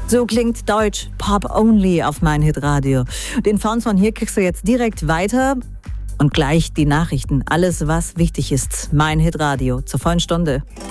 So klingt Deutsch Pop Only auf mein Hitradio. Den Sound von hier kriegst du jetzt direkt weiter und gleich die Nachrichten. Alles, was wichtig ist. Mein Hitradio zur vollen Stunde.